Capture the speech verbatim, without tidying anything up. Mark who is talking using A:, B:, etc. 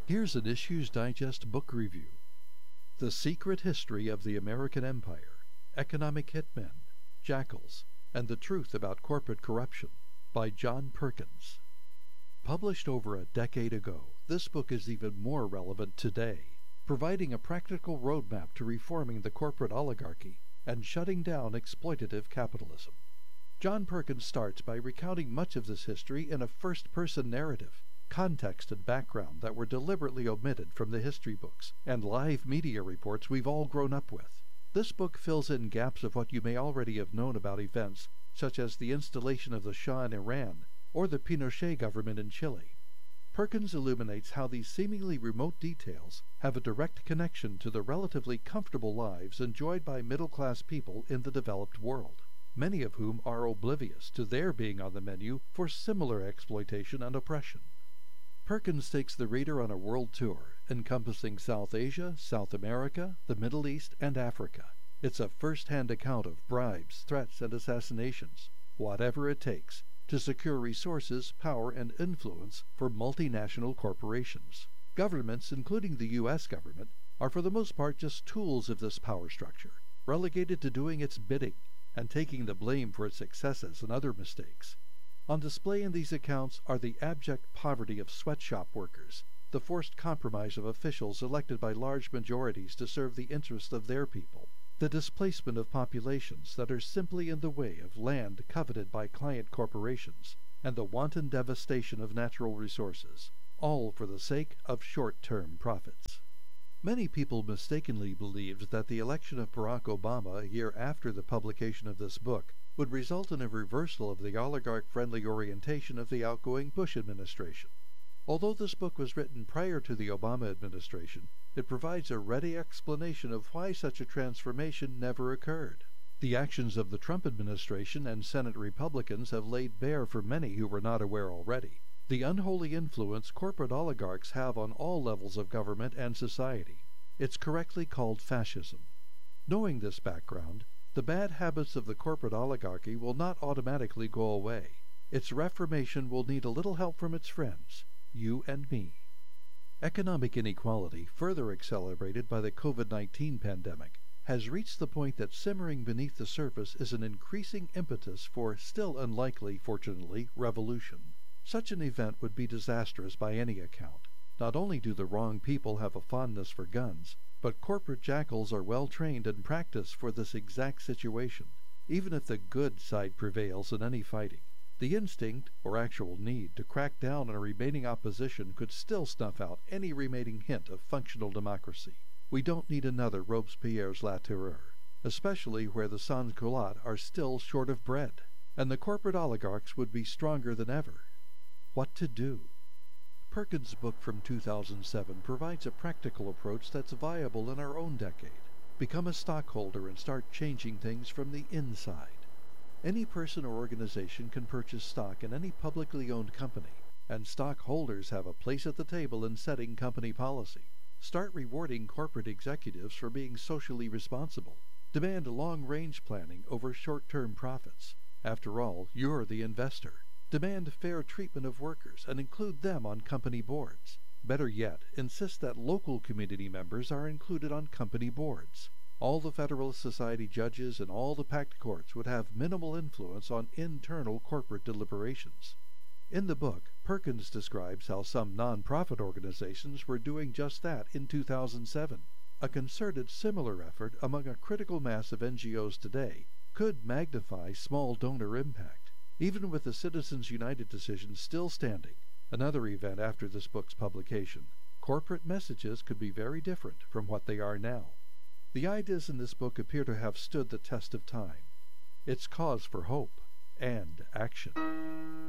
A: Here's an Issues Digest book review. The Secret History of the American Empire, Economic Hitmen, Jackals, and the Truth About Corporate Corruption by John Perkins. Published over a decade ago, this book is even more relevant today, providing a practical roadmap to reforming the corporate oligarchy and shutting down exploitative capitalism. John Perkins starts by recounting much of this history in a first-person narrative, context and background that were deliberately omitted from the history books and live media reports we've all grown up with. This book fills in gaps of what you may already have known about events such as the installation of the Shah in Iran or the Pinochet government in Chile. Perkins illuminates how these seemingly remote details have a direct connection to the relatively comfortable lives enjoyed by middle-class people in the developed world, many of whom are oblivious to their being on the menu for similar exploitation and oppression. Perkins takes the reader on a world tour, encompassing South Asia, South America, the Middle East, and Africa. It's a first-hand account of bribes, threats, and assassinations, whatever it takes, to secure resources, power, and influence for multinational corporations. Governments, including the U S government, are for the most part just tools of this power structure, relegated to doing its bidding and taking the blame for its excesses and other mistakes. On display in these accounts are the abject poverty of sweatshop workers, the forced compromise of officials elected by large majorities to serve the interests of their people, the displacement of populations that are simply in the way of land coveted by client corporations, and the wanton devastation of natural resources, all for the sake of short-term profits. Many people mistakenly believed that the election of Barack Obama a year after the publication of this book would result in a reversal of the oligarch-friendly orientation of the outgoing Bush administration. Although this book was written prior to the Obama administration, it provides a ready explanation of why such a transformation never occurred. The actions of the Trump administration and Senate Republicans have laid bare for many who were not aware already the unholy influence corporate oligarchs have on all levels of government and society. It's correctly called fascism. Knowing this background, the bad habits of the corporate oligarchy will not automatically go away. Its reformation will need a little help from its friends, you and me. Economic inequality, further accelerated by the COVID nineteen pandemic, has reached the point that simmering beneath the surface is an increasing impetus for still unlikely, fortunately, revolution. Such an event would be disastrous by any account. Not only do the wrong people have a fondness for guns, but corporate jackals are well trained and practiced for this exact situation. Even if the good side prevails in any fighting, the instinct, or actual need, to crack down on a remaining opposition could still snuff out any remaining hint of functional democracy. We don't need another Robespierre's La Terreur, especially where the sans-culottes are still short of bread, and the corporate oligarchs would be stronger than ever. What to do? Perkins' book from two thousand seven provides a practical approach that's viable in our own decade. Become a stockholder and start changing things from the inside. Any person or organization can purchase stock in any publicly owned company, and stockholders have a place at the table in setting company policy. Start rewarding corporate executives for being socially responsible. Demand long-range planning over short-term profits. After all, you're the investor. Demand fair treatment of workers and include them on company boards. Better yet, insist that local community members are included on company boards. All the Federalist Society judges and all the packed courts would have minimal influence on internal corporate deliberations. In the book, Perkins describes how some non-profit organizations were doing just that in two thousand seven. A concerted similar effort among a critical mass of N G Os today could magnify small donor impact. Even with the Citizens United decision still standing, another event after this book's publication, corporate messages could be very different from what they are now. The ideas in this book appear to have stood the test of time. It's cause for hope and action.